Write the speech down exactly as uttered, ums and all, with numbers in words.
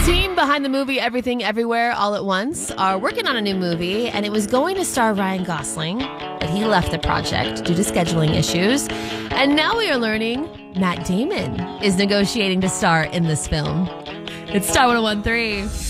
team behind the movie Everything Everywhere All at Once are working on a new movie, and it was going to star Ryan Gosling, but he left the project due to scheduling issues. And now we are learning Matt Damon is negotiating to star in this film. It's Star one oh one point three.